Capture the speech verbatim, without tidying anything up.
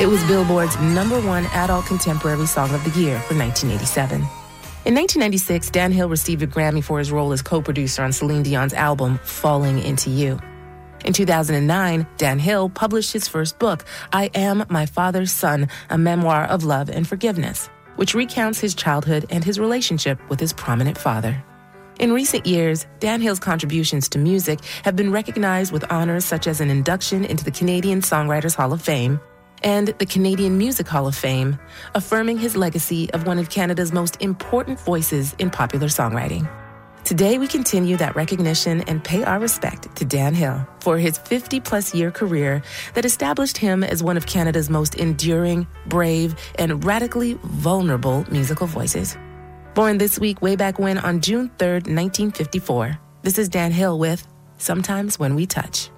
It was Billboard's number one adult contemporary song of the year for nineteen eighty-seven. In nineteen ninety-six, Dan Hill received a Grammy for his role as co-producer on Celine Dion's album, Falling Into You. In two thousand nine, Dan Hill published his first book, I Am My Father's Son, a memoir of love and forgiveness, which recounts his childhood and his relationship with his prominent father. In recent years, Dan Hill's contributions to music have been recognized with honors such as an induction into the Canadian Songwriters Hall of Fame and the Canadian Music Hall of Fame, affirming his legacy of one of Canada's most important voices in popular songwriting. Today, we continue that recognition and pay our respect to Dan Hill for his fifty-plus year career that established him as one of Canada's most enduring, brave, and radically vulnerable musical voices. Born this week way back when on June third, nineteen fifty-four, this is Dan Hill with Sometimes When We Touch.